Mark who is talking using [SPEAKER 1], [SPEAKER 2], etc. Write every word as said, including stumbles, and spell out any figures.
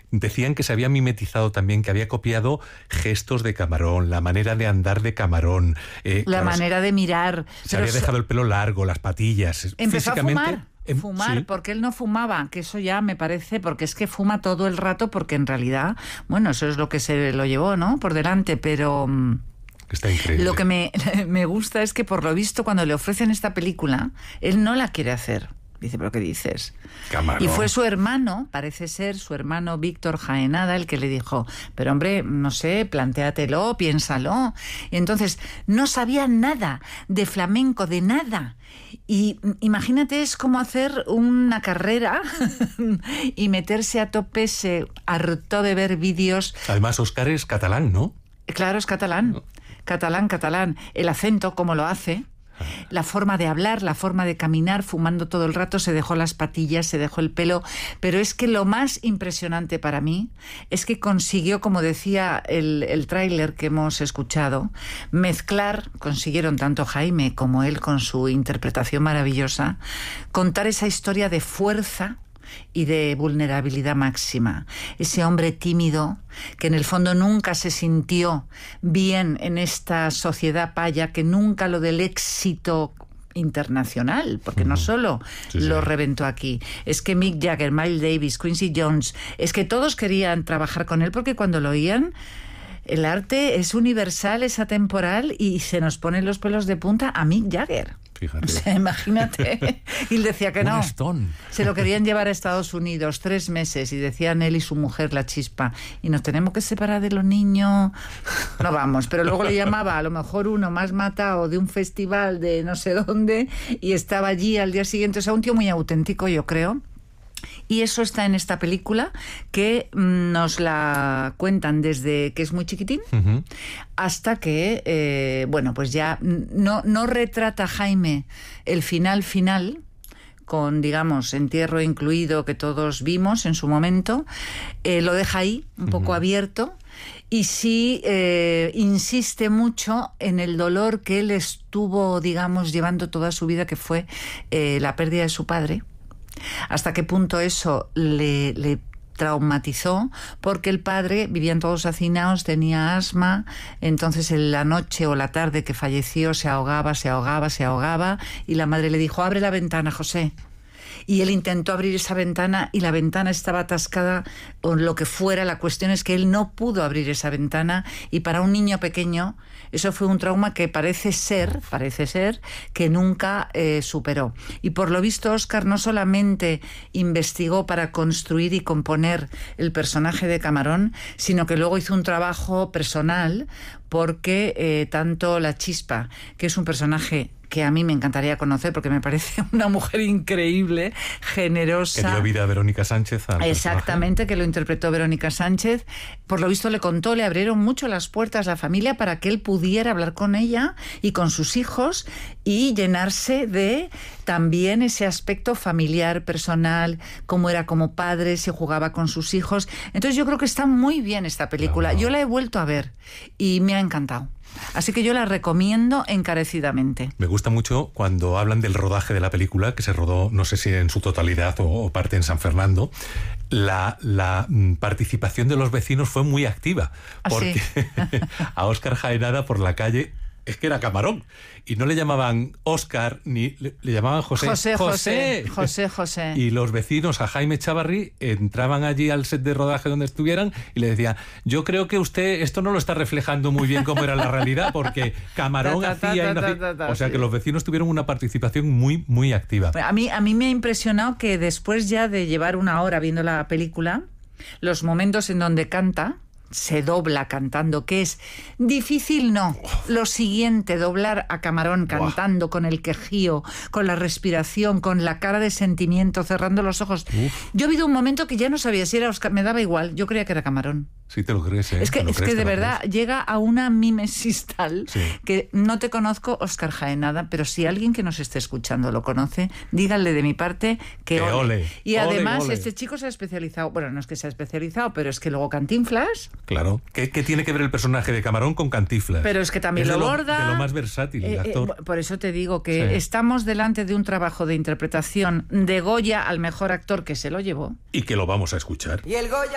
[SPEAKER 1] decían que se había mimetizado también, que había copiado gestos de Camarón, la manera de andar de Camarón.
[SPEAKER 2] Eh, la claro, manera de mirar.
[SPEAKER 1] Se había dejado el pelo largo, las patillas.
[SPEAKER 2] Empezó
[SPEAKER 1] físicamente,
[SPEAKER 2] a fumar.
[SPEAKER 1] Em,
[SPEAKER 2] Fumar,
[SPEAKER 1] sí.
[SPEAKER 2] porque él no fumaba, que eso ya me parece, porque es que fuma todo el rato, porque en realidad, bueno, eso es lo que se lo llevó, ¿no?, por delante, pero...
[SPEAKER 1] Está increíble.
[SPEAKER 2] Lo que me, me gusta es que, por lo visto, cuando le ofrecen esta película, él no la quiere hacer. Dice, ¿pero qué dices?
[SPEAKER 1] Camarón.
[SPEAKER 2] Y fue su hermano, parece ser su hermano Víctor Jaenada, el que le dijo, pero hombre, no sé, plantéatelo, piénsalo. Y entonces, no sabía nada de flamenco, de nada. Y imagínate, es como hacer una carrera y meterse a tope, se hartó de ver vídeos.
[SPEAKER 1] Además, Óscar es catalán, ¿no?
[SPEAKER 2] Claro, es catalán. No. Catalán, catalán. El acento, como lo hace. La forma de hablar, la forma de caminar, fumando todo el rato, se dejó las patillas, se dejó el pelo, pero es que lo más impresionante para mí es que consiguió, como decía el, el tráiler que hemos escuchado, mezclar, consiguieron tanto Jaime como él con su interpretación maravillosa, contar esa historia de fuerza y de vulnerabilidad máxima. Ese hombre tímido que en el fondo nunca se sintió bien en esta sociedad paya, que nunca lo del éxito internacional, porque no solo sí, lo sí. reventó aquí, es que Mick Jagger, Miles Davis, Quincy Jones, es que todos querían trabajar con él, porque cuando lo oían, el arte es universal, es atemporal, y se nos ponen los pelos de punta a Mick Jagger.
[SPEAKER 1] Fíjate.
[SPEAKER 2] O sea, imagínate. Y él decía que no.
[SPEAKER 1] Stone.
[SPEAKER 2] Se lo querían llevar a Estados Unidos tres meses y decían él y su mujer, la Chispa, y nos tenemos que separar de los niños. No vamos, pero luego le llamaba a lo mejor uno más matado de un festival de no sé dónde y estaba allí al día siguiente. O sea, un tío muy auténtico, yo creo. Y eso está en esta película, que nos la cuentan desde que es muy chiquitín uh-huh. hasta que, eh, bueno, pues ya no, no retrata Jaime el final final, con, digamos, entierro incluido, que todos vimos en su momento, eh, lo deja ahí, un uh-huh. poco abierto, y sí eh, insiste mucho en el dolor que él estuvo, digamos, llevando toda su vida, que fue eh, la pérdida de su padre. Hasta qué punto eso le, le traumatizó, porque el padre, vivían todos hacinados, tenía asma, entonces en la noche o la tarde que falleció se ahogaba, se ahogaba, se ahogaba, y la madre le dijo, abre la ventana, José. Y él intentó abrir esa ventana y la ventana estaba atascada o lo que fuera. La cuestión es que él no pudo abrir esa ventana, y para un niño pequeño eso fue un trauma que parece ser, parece ser que nunca eh, superó. Y por lo visto Óscar no solamente investigó para construir y componer el personaje de Camarón, sino que luego hizo un trabajo personal, porque eh, tanto la Chispa, que es un personaje que a mí me encantaría conocer, porque me parece una mujer increíble, generosa.
[SPEAKER 1] Que dio vida a Verónica Sánchez. Al
[SPEAKER 2] Exactamente, personaje. Que lo interpretó Verónica Sánchez. Por lo visto le contó, le abrieron mucho las puertas a la familia para que él pudiera hablar con ella y con sus hijos y llenarse de también ese aspecto familiar, personal, cómo era como padre, se jugaba con sus hijos. Entonces yo creo que está muy bien esta película. No, no. Yo la he vuelto a ver y me ha encantado. Así que yo la recomiendo encarecidamente.
[SPEAKER 1] Me gusta mucho cuando hablan del rodaje de la película, que se rodó, no sé si en su totalidad o, o parte en San Fernando. La, la participación de los vecinos fue muy activa, porque ¿sí? a Óscar Jaenada por la calle es que era Camarón. Y no le llamaban Óscar, ni le, le llamaban José.
[SPEAKER 2] José, José. José, José.
[SPEAKER 1] Y los vecinos, a Jaime Chavarri, entraban allí al set de rodaje donde estuvieran y le decían, yo creo que usted esto no lo está reflejando muy bien cómo era la realidad, porque Camarón ta, ta, ta, hacía... Ta, ta, ta, ta, ta, o sea, sí. que los vecinos tuvieron una participación muy, muy activa.
[SPEAKER 2] A mí, a mí me ha impresionado que después ya de llevar una hora viendo la película, los momentos en donde canta... se dobla cantando, que es difícil, no. Lo siguiente, doblar a Camarón cantando wow. con el quejío, con la respiración, con la cara de sentimiento, cerrando los ojos. Uf. Yo he habido un momento que ya no sabía si era Óscar, me daba igual, yo creía que era Camarón.
[SPEAKER 1] Sí, te lo crees, ¿eh?
[SPEAKER 2] Es que,
[SPEAKER 1] es
[SPEAKER 2] crees,
[SPEAKER 1] que
[SPEAKER 2] de verdad
[SPEAKER 1] crees.
[SPEAKER 2] Llega a una mimesis tal
[SPEAKER 1] sí.
[SPEAKER 2] que no te conozco, Óscar Jaenada, pero si alguien que nos esté escuchando lo conoce, díganle de mi parte que,
[SPEAKER 1] que ole.
[SPEAKER 2] ole. Y
[SPEAKER 1] ole,
[SPEAKER 2] además
[SPEAKER 1] ole.
[SPEAKER 2] este chico se ha especializado, bueno, no es que se ha especializado, pero es que luego Cantinflas...
[SPEAKER 1] Claro. ¿Qué, qué tiene que ver el personaje de Camarón con Cantinflas?
[SPEAKER 2] Pero es que también
[SPEAKER 1] es
[SPEAKER 2] lo
[SPEAKER 1] de lo,
[SPEAKER 2] borda...
[SPEAKER 1] de lo más versátil, el
[SPEAKER 2] eh,
[SPEAKER 1] actor.
[SPEAKER 2] Eh, por eso te digo que
[SPEAKER 1] sí.
[SPEAKER 2] estamos delante de un trabajo de interpretación de Goya al mejor actor, que se lo llevó.
[SPEAKER 1] Y que lo vamos a escuchar.
[SPEAKER 3] Y el Goya